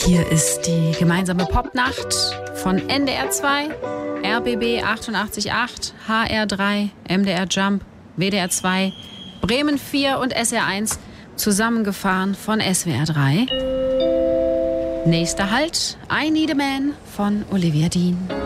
Hier ist die gemeinsame Popnacht von NDR 2, RBB 88.8, HR3, MDR Jump, WDR 2, Bremen 4 und SR 1, zusammengefahren von SWR 3. Nächster Halt, I Need a Man von Olivia Dean.